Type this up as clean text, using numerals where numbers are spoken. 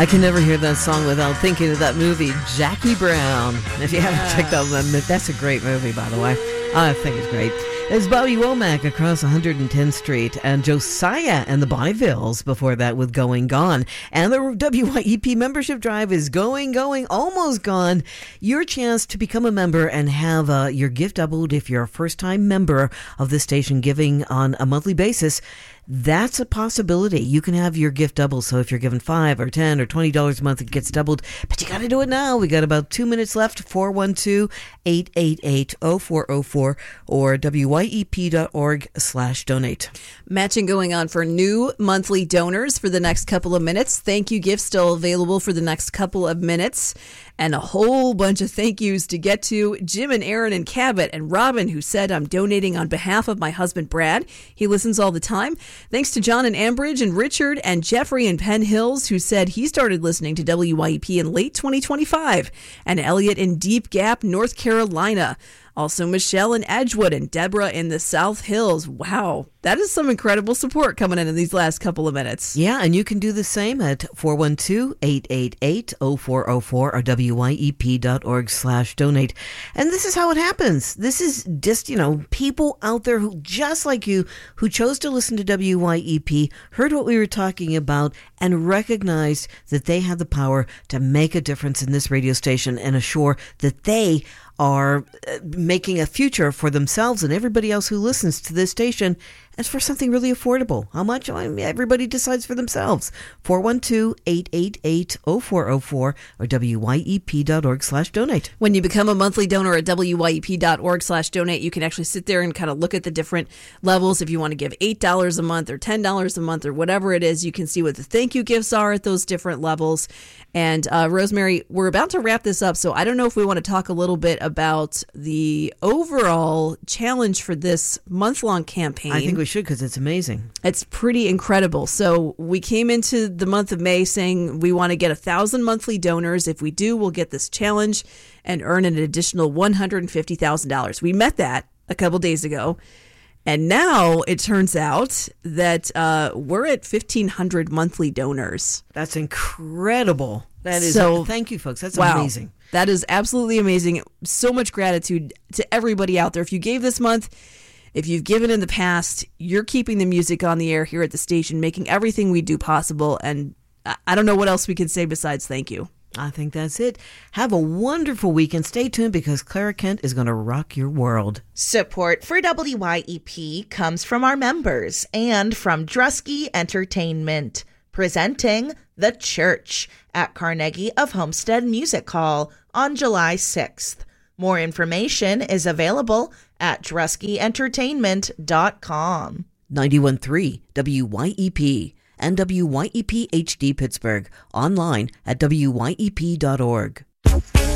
I can never hear that song without thinking of that movie, Jackie Brown. If you haven't checked out that, that's a great movie, by the way. I think it's great. It's Bobby Womack across 110th Street, and Josiah and the Byvilles before that with Going Gone. And the WYEP membership drive is going, almost gone. Your chance to become a member and have your gift doubled if you're a first-time member of the station, giving on a monthly basis. That's a possibility. You can have your gift doubled. So if you're given $5 or $10 or $20 a month, it gets doubled. But you got to do it now. We got about 2 minutes left. 412-888-0404 or wyep.org/donate. Matching going on for new monthly donors for the next couple of minutes. Thank you gifts still available for the next couple of minutes. And a whole bunch of thank yous to get to. Jim and Aaron and Cabot and Robin, who said, I'm donating on behalf of my husband, Brad. He listens all the time. Thanks to John and Ambridge and Richard and Jeffrey in Penn Hills, who said he started listening to WYEP in late 2025. And Elliot in Deep Gap, North Carolina. Also, Michelle in Edgewood and Deborah in the South Hills. Wow, that is some incredible support coming in these last couple of minutes. Yeah, and you can do the same at 412-888-0404 or wyep.org/donate. And this is how it happens. This is just, people out there who, just like you, who chose to listen to WYEP, heard what we were talking about, and recognized that they have the power to make a difference in this radio station and assure that they are making a future for themselves and everybody else who listens to this station as for something really affordable. How much? Everybody decides for themselves. 412-888-0404 or wyep.org/donate. When you become a monthly donor at wyep.org/donate, you can actually sit there and kind of look at the different levels. If you want to give $8 a month or $10 a month or whatever it is, you can see what the thank you gifts are at those different levels. And Rosemary, we're about to wrap this up, so I don't know if we want to talk a little bit about the overall challenge for this month-long campaign. I think we should, because it's amazing. It's pretty incredible. So we came into the month of May saying we want to get 1,000 monthly donors. If we do, we'll get this challenge and earn an additional $150,000. We met that a couple days ago. And now it turns out that we're at 1,500 monthly donors. That's incredible. That is. So, thank you, folks. That's wow, amazing. That is absolutely amazing. So much gratitude to everybody out there. If you gave this month, if you've given in the past, you're keeping the music on the air here at the station, making everything we do possible. And I don't know what else we can say besides thank you. I think that's it. Have a wonderful week and stay tuned, because Clara Kent is going to rock your world. Support for WYEP comes from our members and from Drusky Entertainment, presenting The Church at Carnegie of Homestead Music Hall on July 6th. More information is available at druskyentertainment.com. 91.3 WYEP and WYEP HD Pittsburgh, online at wyep.org.